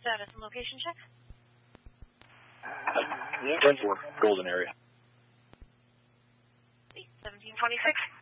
Status and location check. 10-4, Golden area. 1726.